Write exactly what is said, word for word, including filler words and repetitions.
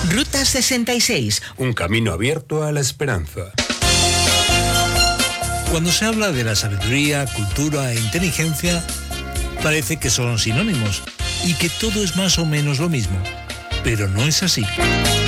Ruta sesenta y seis. Un camino abierto a la esperanza. Cuando se habla de la sabiduría, cultura e inteligencia, parece que son sinónimos y que todo es más o menos lo mismo. Pero no es así.